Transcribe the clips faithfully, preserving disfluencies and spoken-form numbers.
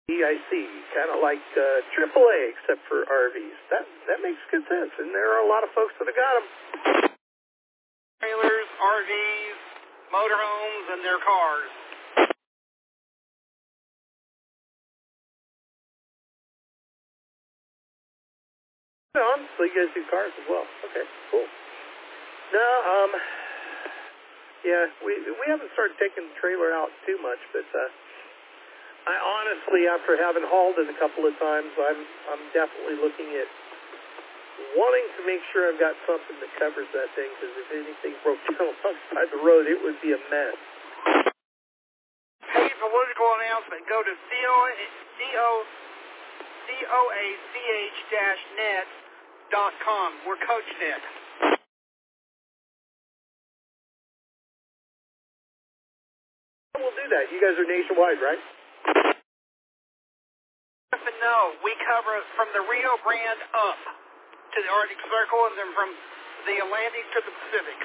I see, kind of like uh, triple A except for R Vs. That that makes good sense, and there are a lot of folks that have got them. Trailers, R Vs, motorhomes, and their cars. On, so you guys do cars as well. Okay, cool. No, um, yeah, we we haven't started taking the trailer out too much, but uh, I honestly, after having hauled it a couple of times, I'm I'm definitely looking at wanting to make sure I've got something that covers that thing, because if anything broke down alongside the road, it would be a mess. Paid political announcement. Go to C O A C H dash net dot com. We're CoachNet. We'll do that. You guys are nationwide, right? Yes and no. We cover from the Rio Grande up to the Arctic Circle, and then from the Atlantic to the Pacific.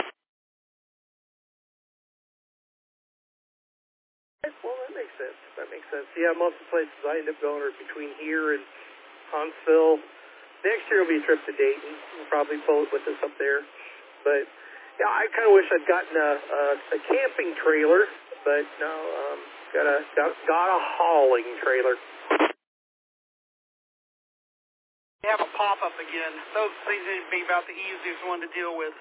Well, that makes sense. That makes sense. Yeah, most of the places I end up going are between here and Huntsville. Next year will be a trip to Dayton. We'll probably pull it with us up there. But, yeah, I kind of wish I'd gotten a, a, a camping trailer, but no, um, got a, got, got a hauling trailer. They have a pop-up again. Those things would be about the easiest one to deal with.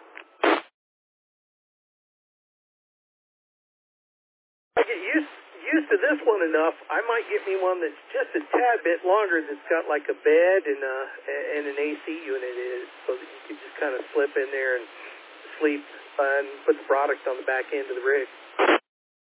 I get used used to this one enough. I might get me one that's just a tad bit longer, that's got like a bed and a and an A C unit in it, so that you can just kind of slip in there and sleep and put the product on the back end of the rig.